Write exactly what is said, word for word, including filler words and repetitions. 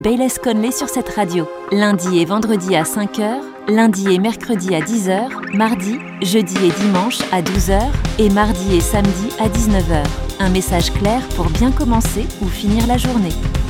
Bayless Conley sur cette radio. Lundi et vendredi à cinq heures, lundi et mercredi à dix heures, mardi, jeudi et dimanche à douze heures et mardi et samedi à dix-neuf heures. Un message clair pour bien commencer ou finir la journée.